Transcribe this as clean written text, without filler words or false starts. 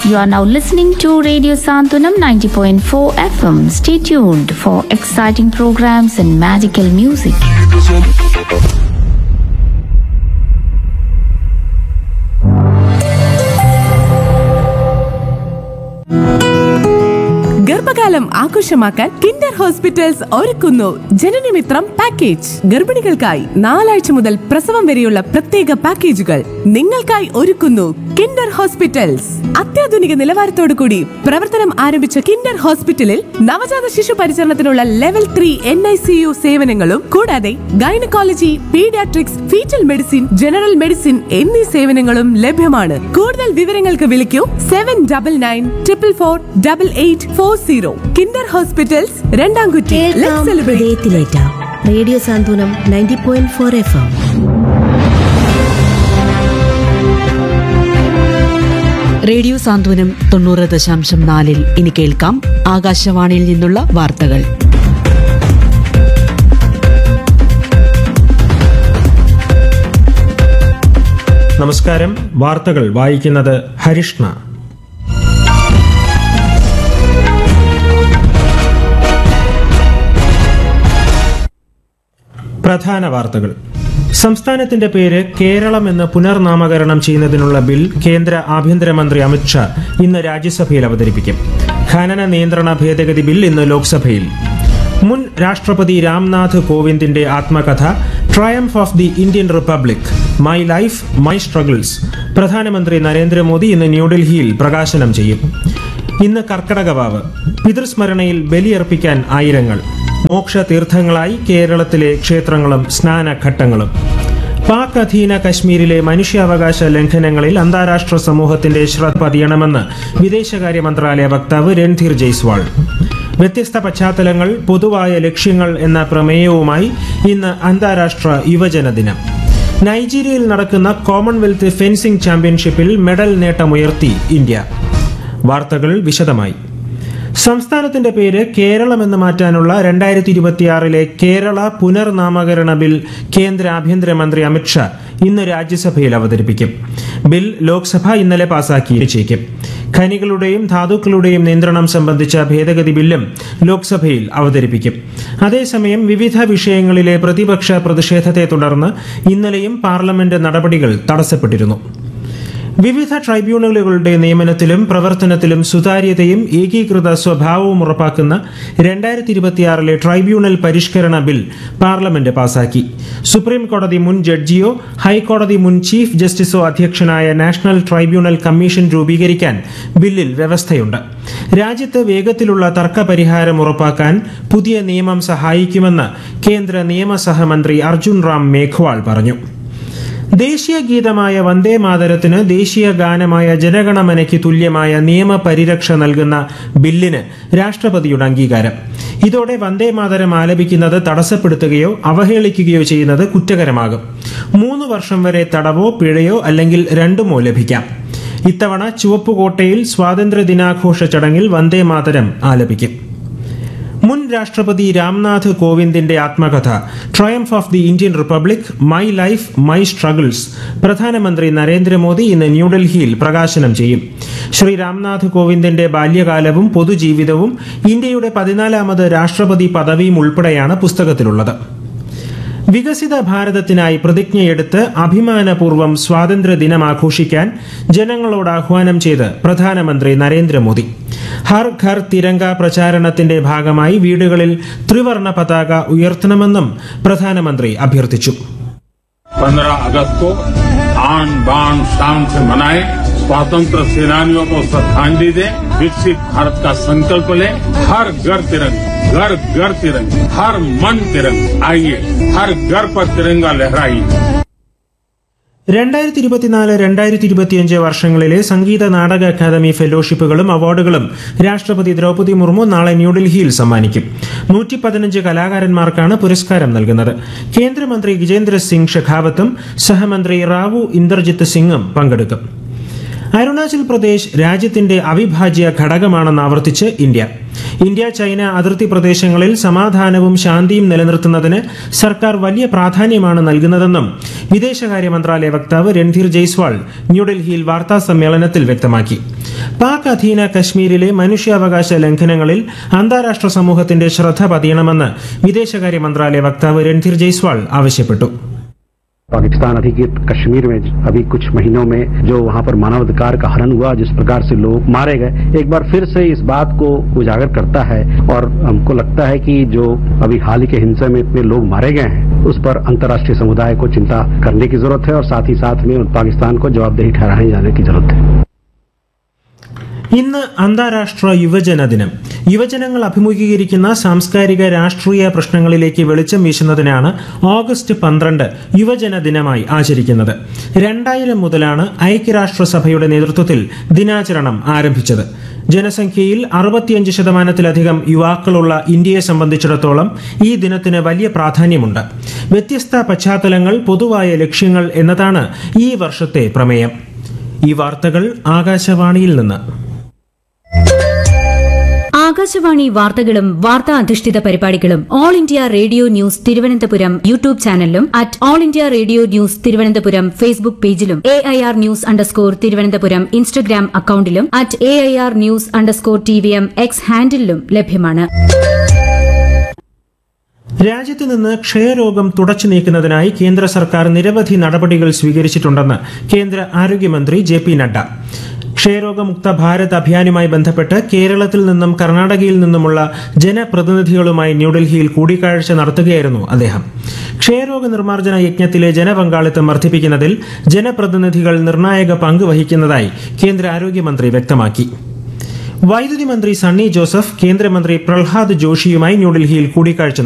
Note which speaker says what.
Speaker 1: You are now listening to Radio Santunam 90.4 FM. Stay tuned for exciting programs and magical music.
Speaker 2: ഗർഭകാലം ആഘോഷമാക്കാൻ Kinder hospitals ഒരുക്കുന്നു ജനനമിത്രം package. ഗർഭിണികൾക്കായി 4 ആഴ്ച മുതൽ പ്രസവം വരെയുള്ള പ്രത്യേക പാക്കേജുകൾ നിങ്ങൾക്കായി ഒരുക്കുന്നു കിൻഡർ ഹോസ്പിറ്റൽസ്. അത്യാധുനിക നിലവാരത്തോടു കൂടി പ്രവർത്തനം ആരംഭിച്ച കിൻഡർ ഹോസ്പിറ്റലിൽ നവജാത ശിശു പരിചരണത്തിനുള്ള ലെവൽ 3 NICU സേവനങ്ങളും കൂടാതെ gynaecology, paediatrics, fetal medicine, general medicine എന്നീ സേവനങ്ങളും ലഭ്യമാണ്. കൂടുതൽ വിവരങ്ങൾക്ക് വിളിക്കൂ 7944448840. Kinder hospitals, രണ്ടാംകുറ്റി.
Speaker 3: റേഡിയോ സാന്ത്വനം 90.4 FM.
Speaker 4: റേഡിയോ സാന്ത്വനം 90.4 ഇനി കേൾക്കാം ആകാശവാണിയിൽ നിന്നുള്ള വാർത്തകൾ.
Speaker 5: നമസ്കാരം. വാർത്തകൾ വായിക്കുന്നത് ഹരിഷ്ണ. പ്രധാന വാർത്തകൾ. സംസ്ഥാനത്തിന്റെ പേര് കേരളം എന്ന് പുനർനാമകരണം ചെയ്യുന്നതിനുള്ള ബിൽ കേന്ദ്ര ആഭ്യന്തരമന്ത്രി അമിത്ഷാ ഇന്ന് രാജ്യസഭയിൽ അവതരിപ്പിക്കും. ഖനന നിയന്ത്രണ ഭേദഗതി ബിൽ ഇന്ന് ലോക്സഭയിൽ. മുൻ രാഷ്ട്രപതി രാംനാഥ് കോവിന്ദിന്റെ ആത്മകഥ triumph of the Indian republic, my life my struggles പ്രധാനമന്ത്രി നരേന്ദ്രമോദി ഇന്ന് ന്യൂഡൽഹിയിൽ പ്രകാശനം ചെയ്യും. ഇന്ന് കർക്കടകവാവ്. പിതൃസ്മരണയിൽ ബലിയർപ്പിക്കാൻ ആയിരങ്ങൾ. മോക്ഷ തീർത്ഥങ്ങളായി കേരളത്തിലെ ക്ഷേത്രങ്ങളും സ്നാനഘട്ടങ്ങളും. പാക് അധീന കശ്മീരിലെ മനുഷ്യാവകാശ ലംഘനങ്ങളിൽ അന്താരാഷ്ട്ര സമൂഹത്തിന്റെ ശ്രദ്ധ പതിയണമെന്ന് വിദേശകാര്യ മന്ത്രാലയ വക്താവ് രൺധീർ ജയ്സ്വാൾ. വ്യത്യസ്ത പശ്ചാത്തലങ്ങൾ, പൊതുവായ ലക്ഷ്യങ്ങൾ എന്ന പ്രമേയവുമായി ഇന്ന് അന്താരാഷ്ട്ര യുവജന ദിനം. നൈജീരിയയിൽ നടക്കുന്ന കോമൺവെൽത്ത് ഫെൻസിംഗ് ചാമ്പ്യൻഷിപ്പിൽ മെഡൽ നേട്ടമുയർത്തി ഇന്ത്യ. വാർത്തകൾ വിശദമായി. സംസ്ഥാനത്തിന്റെ പേര് കേരളം എന്ന് മാറ്റാനുള്ള 2026 കേരള പുനർനാമകരണ ബിൽ കേന്ദ്ര ആഭ്യന്തരമന്ത്രി അമിത്ഷാ ഇന്ന് രാജ്യസഭയിൽ അവതരിപ്പിക്കും. ബിൽ ലോക്സഭ ഇന്നലെ പാസാക്കിയേക്കും. ഖനികളുടെയും ധാതുക്കളുടെയും നിയന്ത്രണം സംബന്ധിച്ച ഭേദഗതി ബില്ലും ലോക്സഭയിൽ അവതരിപ്പിക്കും. അതേസമയം വിവിധ വിഷയങ്ങളിലെ പ്രതിപക്ഷ പ്രതിഷേധത്തെ തുടർന്ന് ഇന്നലെയും പാർലമെന്റ് നടപടികൾ തടസ്സപ്പെട്ടിരുന്നു. വിവിധ ട്രൈബ്യൂണലുകളുടെ നിയമനത്തിലും പ്രവർത്തനത്തിലും സുതാര്യതയും ഏകീകൃത സ്വഭാവവും ഉറപ്പാക്കുന്ന 2026 ട്രൈബ്യൂണൽ പരിഷ്കരണ ബിൽ പാർലമെന്റ് പാസാക്കി. സുപ്രീം കോടതി മുൻ ജഡ്ജിയോ ഹൈക്കോടതി മുൻ ചീഫ് ജസ്റ്റിസോ അധ്യക്ഷനായ നാഷണൽ ട്രൈബ്യൂണൽ കമ്മീഷൻ രൂപീകരിക്കാൻ ബില്ലിൽ വ്യവസ്ഥയുണ്ട്. രാജ്യത്ത് വേഗത്തിലുള്ള തർക്കപരിഹാരം ഉറപ്പാക്കാൻ പുതിയ നിയമം സഹായിക്കുമെന്ന് കേന്ദ്ര നിയമസഹമന്ത്രി അർജുൻ റാം മേഘ്വാൾ പറഞ്ഞു. ദേശീയ ഗീതമായ വന്ദേ മാതരത്തിന് ദേശീയ ഗാനമായ ജനഗണമനയ്ക്ക് തുല്യമായ നിയമപരിരക്ഷ നൽകുന്ന ബില്ലിന് രാഷ്ട്രപതിയുടെ അംഗീകാരം. ഇതോടെ വന്ദേ മാതരം ആലപിക്കുന്നത് തടസ്സപ്പെടുത്തുകയോ അവഹേളിക്കുകയോ ചെയ്യുന്നത് കുറ്റകരമാകും. 3 വർഷം വരെ തടവോ പിഴയോ അല്ലെങ്കിൽ രണ്ടുമോ ലഭിക്കാം. ഇത്തവണ ചുവപ്പുകോട്ടയിൽ സ്വാതന്ത്ര്യ ദിനാഘോഷ ചടങ്ങിൽ വന്ദേ മാതരം ആലപിക്കും. മുൻ രാഷ്ട്രപതി രാംനാഥ് കോവിന്ദിന്റെ ആത്മകഥ triumph of the Indian republic, my life my struggles പ്രധാനമന്ത്രി നരേന്ദ്രമോദി ഇന്ന് ന്യൂഡൽഹിയിൽ പ്രകാശനം ചെയ്യും. ശ്രീ രാംനാഥ് കോവിന്ദിന്റെ ബാല്യകാലവും പൊതുജീവിതവും ഇന്ത്യയുടെ 14ാമത് രാഷ്ട്രപതി പദവിയും ഉൾപ്പെടെയാണ് പുസ്തകത്തിലുള്ളത്. വികസിത ഭാരതത്തിനായി പ്രതിജ്ഞയെടുത്ത് അഭിമാനപൂർവ്വം സ്വാതന്ത്ര്യ ദിനം ആഘോഷിക്കാൻ ജനങ്ങളോട് ആഹ്വാനം ചെയ്ത് പ്രധാനമന്ത്രി നരേന്ദ്രമോദി. ഹർ ഘർ തിരങ്ക പ്രചാരണത്തിന്റെ ഭാഗമായി വീടുകളിൽ ത്രിവർണ പതാക ഉയർത്തണമെന്നും പ്രധാനമന്ത്രി അഭ്യർത്ഥിച്ചു.
Speaker 6: 15 अगस्त को आन बान शान से मनाएं, स्वतंत्र सेनानियों को श्रद्धांजलि दें, विकसित भारत का संकल्प लें, हर घर तिरंगा, घर घर तिरंगा, हर मन तिरंगा. आइए हर घर पर तिरंगा लहराइए.
Speaker 5: 2024-2025 വർഷങ്ങളിലെ സംഗീത നാടക അക്കാദമി ഫെലോഷിപ്പുകളും അവാർഡുകളും രാഷ്ട്രപതി ദ്രൗപദി മുർമു നാളെ ന്യൂഡൽഹിയിൽ സമ്മാനിക്കും. 115 കലാകാരന്മാർക്കാണ് പുരസ്കാരം നൽകുന്നത്. കേന്ദ്രമന്ത്രി ഗജേന്ദ്ര സിംഗ് ഷെഖാവത്തും സഹമന്ത്രി റാവു ഇന്ദർജിത്ത് സിംഗും പങ്കെടുക്കും. അരുണാചൽ പ്രദേശ് രാജ്യത്തിന്റെ അവിഭാജ്യ ഘടകമാണെന്ന് ആവർത്തിച്ച് ഇന്ത്യ ചൈന അതിർത്തി പ്രദേശങ്ങളിൽ സമാധാനവും ശാന്തിയും നിലനിർത്തുന്നതിന് സർക്കാർ വലിയ പ്രാധാന്യമാണ് നൽകുന്നതെന്നും വിദേശകാര്യ മന്ത്രാലയ വക്താവ് രൺധീർ ജയ്സ്വാൾ ന്യൂഡൽഹിയിൽ വാർത്താ സമ്മേളനത്തിൽ വ്യക്തമാക്കി. പാക് അധീന കശ്മീരിലെ മനുഷ്യാവകാശ ലംഘനങ്ങളിൽ അന്താരാഷ്ട്ര സമൂഹത്തിന്റെ ശ്രദ്ധ പതിയണമെന്ന് വിദേശകാര്യ മന്ത്രാലയ വക്താവ് രൺധീർ ജയ്സ്വാൾ ആവശ്യപ്പെട്ടു.
Speaker 7: पाकिस्तान अधिकृत कश्मीर में अभी कुछ महीनों में जो वहां पर मानवाधिकार का हनन हुआ, जिस प्रकार से लोग मारे गए, एक बार फिर से इस बात को उजागर करता है और हमको लगता है कि जो अभी हाल ही के हिंसा में इतने लोग मारे गए हैं उस पर अंतर्राष्ट्रीय समुदाय को चिंता करने की जरूरत है और साथ ही साथ में पाकिस्तान को जवाबदेही ठहराए जाने की जरूरत है.
Speaker 5: ഇന്ന് അന്താരാഷ്ട്ര യുവജന ദിനം. യുവജനങ്ങൾ അഭിമുഖീകരിക്കുന്ന സാംസ്കാരിക രാഷ്ട്രീയ പ്രശ്നങ്ങളിലേക്ക് വെളിച്ചം വീശുന്നതിനാണ് ഓഗസ്റ്റ് 12 യുവജന ദിനമായി ആചരിക്കുന്നത്. 2000 മുതലാണ് ഐക്യരാഷ്ട്രസഭയുടെ നേതൃത്വത്തിൽ ദിനാചരണം ആരംഭിച്ചത്. ജനസംഖ്യയിൽ 65%-ലധികം യുവാക്കളുള്ള ഇന്ത്യയെ സംബന്ധിച്ചിടത്തോളം ഈ ദിനത്തിന് വലിയ പ്രാധാന്യമുണ്ട്. വ്യത്യസ്ത പശ്ചാത്തലങ്ങൾ, പൊതുവായ ലക്ഷ്യങ്ങൾ എന്നതാണ് ഈ വർഷത്തെ പ്രമേയം. ഈ വാർത്തകൾ ആകാശവാണിയിൽ നിന്ന്.
Speaker 8: ആകാശവാണി വാർത്തകളും വാർത്താ അധിഷ്ഠിത പരിപാടികളും all India radio news Thiruvananthapuram YouTube ചാനലിലും at all India radio news Thiruvananthapuram Facebook പേജിലും AIR ന്യൂസ് _ ഇൻസ്റ്റഗ്രാം അക്കൌണ്ടിലും at AIR news _ TVM X ഹാൻഡിലും ലഭ്യമാണ്.
Speaker 5: രാജ്യത്ത് നിന്ന് ക്ഷയരോഗം തുടച്ചു നീക്കുന്നതിനായി കേന്ദ്ര സർക്കാർ നിരവധി നടപടികൾ സ്വീകരിച്ചിട്ടുണ്ടെന്ന് കേന്ദ്ര ആരോഗ്യമന്ത്രി JP നഡ്ഡ. ക്ഷയരോഗമുക്ത ഭാരത് അഭിയാനുമായി ബന്ധപ്പെട്ട് കേരളത്തിൽ നിന്നും കർണാടകയിൽ നിന്നുമുള്ള ജനപ്രതിനിധികളുമായി ന്യൂഡൽഹിയിൽ കൂടിക്കാഴ്ച നടത്തുകയായിരുന്നു അദ്ദേഹം. ക്ഷയരോഗ നിർമ്മാർജ്ജന യജ്ഞത്തിലെ ജനപങ്കാളിത്തം വർദ്ധിപ്പിക്കുന്നതിൽ ജനപ്രതിനിധികൾ നിർണായക പങ്ക് വഹിക്കുന്നതായി കേന്ദ്ര ആരോഗ്യമന്ത്രി വ്യക്തമാക്കി. വൈദ്യുതി മന്ത്രി സണ്ണി ജോസഫ് കേന്ദ്രമന്ത്രി പ്രഹ്ലാദ് ജോഷിയുമായി ന്യൂഡൽഹിയിൽ കൂടിക്കാഴ്ച